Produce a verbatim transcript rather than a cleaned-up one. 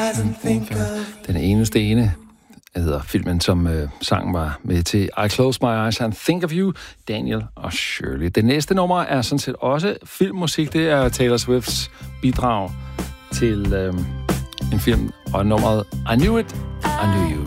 Den eneste ene hedder filmen, som øh, sangen var med til I Close My Eyes and Think of You, Daniel og Shirley. Det næste nummer er sådan set også filmmusik. Det er Taylor Swifts bidrag til øh, en film, og nummeret I Knew It, I Knew You.